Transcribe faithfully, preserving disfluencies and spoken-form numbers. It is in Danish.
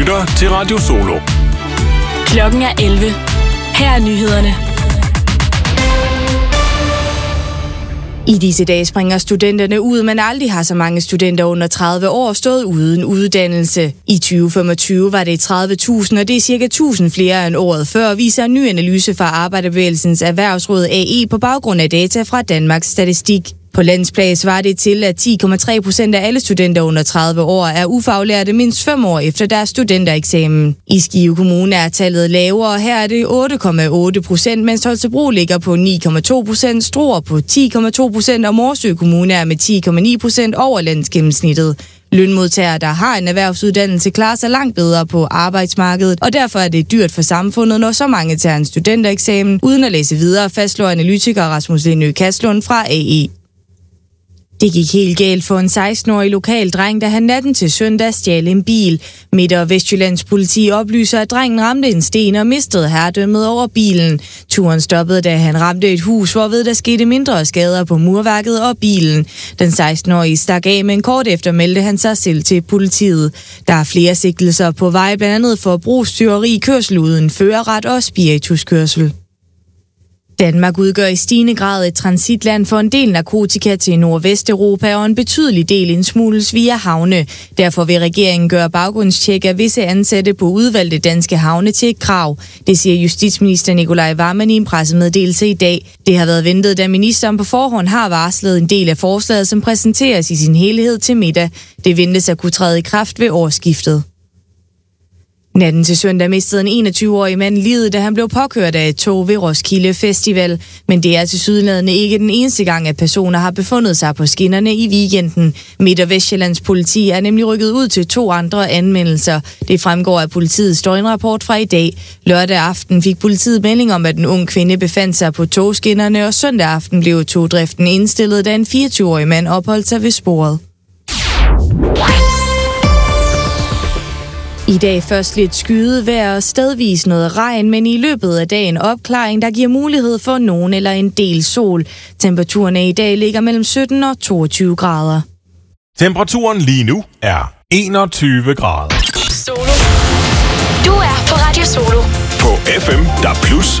lytter til Radio Solo. Klokken er elleve. Her er nyhederne. I disse dage springer studenterne ud, men aldrig har så mange studenter under tredive år stået uden uddannelse. I tyve femogtyve var det tredive tusind, og det er cirka tusind flere end året før, viser en ny analyse fra Arbejderbevægelsens Erhvervsråd A E på baggrund af data fra Danmarks Statistik. På landsplan svarer det til, at ti komma tre procent af alle studenter under tredive år er ufaglærte mindst fem år efter deres studentereksamen. I Skive Kommune er tallet lavere, her er det otte komma otte procent, mens Holstebro ligger på ni komma to procent, Struer på ti komma to procent og Morsø Kommune er med ti komma ni procent over landsgennemsnittet. Lønmodtagere, der har en erhvervsuddannelse, klarer sig langt bedre på arbejdsmarkedet, og derfor er det dyrt for samfundet, når så mange tager en studentereksamen uden at læse videre, fastslår analytiker Rasmus Lindø Kastlund fra A E. Det gik helt galt for en seksten-årig lokal dreng, da han natten til søndag stjal en bil. Midt- og Vestjyllands politi oplyser, at drengen ramte en sten og mistede herredømmet over bilen. Turen stoppede, da han ramte et hus, hvorved der skete mindre skader på murværket og bilen. Den seksten-årige stak af, men kort efter meldte han sig selv til politiet. Der er flere sigtelser på vej, blandt andet for brugstyveri, kørsel uden førerret og spirituskørsel. Danmark udgør i stigende grad et transitland for en del narkotika til Nordvesteuropa, og en betydelig del indsmugles via havne. Derfor vil regeringen gøre baggrundstjek af visse ansatte på udvalgte danske havne til et krav. Det siger justitsminister Nicolai Wammen i en pressemeddelelse i dag. Det har været ventet, da ministeren på forhånd har varslet en del af forslaget, som præsenteres i sin helhed til middag. Det ventes at kunne træde i kraft ved årsskiftet. Natten til søndag mistede en enogtyve-årig mand livet, da han blev påkørt af et tog ved Roskilde Festival. Men det er tilsyneladende ikke den eneste gang, at personer har befundet sig på skinnerne i weekenden. Midt- og Vestjyllands politi er nemlig rykket ud til to andre anmeldelser. Det fremgår af politiets døgnrapport fra i dag. Lørdag aften fik politiet melding om, at en ung kvinde befandt sig på togskinnerne, og søndag aften blev togdriften indstillet, da en fireogtyve-årig mand opholdt sig ved sporet. I dag først lidt skydevejr og stedvis noget regn, men i løbet af dagen opklaring, der giver mulighed for nogen eller en del sol. Temperaturen i dag ligger mellem sytten og toogtyve grader. Temperaturen lige nu er enogtyve grader. Solo. Du er på Radio Solo. På F M, der plus